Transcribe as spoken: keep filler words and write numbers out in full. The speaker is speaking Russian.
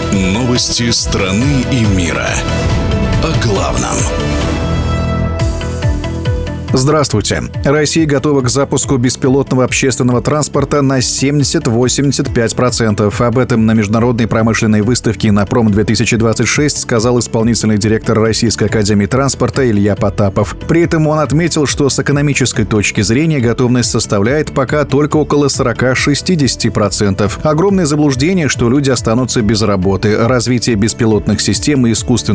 Новости страны и мира. О главном. Здравствуйте. Россия готова к запуску беспилотного общественного транспорта на семьдесят-восемьдесят пять процентов. Об этом на международной промышленной выставке «Иннопром-две тысячи двадцать шесть» сказал исполнительный директор Российской академии транспорта Илья Потапов. При этом он отметил, что с экономической точки зрения готовность составляет пока только около сорок-шестьдесят процентов. Огромное заблуждение, что люди останутся без работы. Развитие беспилотных систем и искусственного